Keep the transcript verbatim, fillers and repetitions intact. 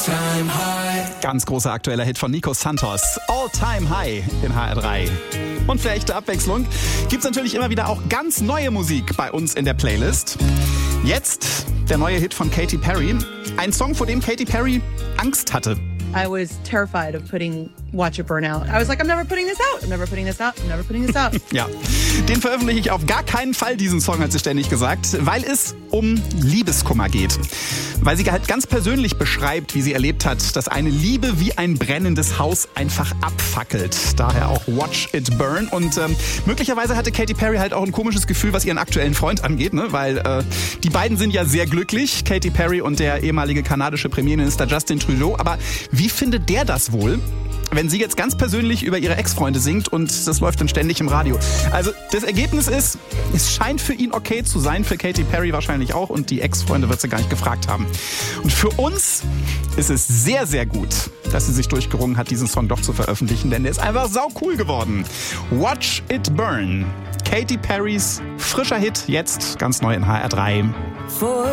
time high. Ganz großer aktueller Hit von Nico Santos. All Time High in H R drei. Und für echte Abwechslung gibt's natürlich immer wieder auch ganz neue Musik bei uns in der Playlist. Jetzt der neue Hit von Katy Perry. Ein Song, vor dem Katy Perry Angst hatte. I was terrified of putting Watch It Burn Out. I was like, I'm never putting this out. I'm never putting this out. I'm never putting this out. Ja, den veröffentliche ich auf gar keinen Fall, diesen Song, hat sie ständig gesagt, weil es um Liebeskummer geht. Weil sie halt ganz persönlich beschreibt, wie sie erlebt hat, dass eine Liebe wie ein brennendes Haus einfach abfackelt. Daher auch Watch It Burn. Und ähm, möglicherweise hatte Katy Perry halt auch ein komisches Gefühl, was ihren aktuellen Freund angeht, ne? Weil äh, die beiden sind ja sehr glücklich, Katy Perry und der ehemalige kanadische Premierminister Justin Trudeau. Aber wie findet der das wohl, wenn sie jetzt ganz persönlich über ihre Ex-Freunde singt und das läuft dann ständig im Radio? Also das Ergebnis ist, es scheint für ihn okay zu sein, für Katy Perry wahrscheinlich auch, und die Ex-Freunde wird sie gar nicht gefragt haben. Und für uns ist es sehr, sehr gut, dass sie sich durchgerungen hat, diesen Song doch zu veröffentlichen, denn der ist einfach sau cool geworden. Watch It Burn. Katy Perrys frischer Hit, jetzt ganz neu in H R drei.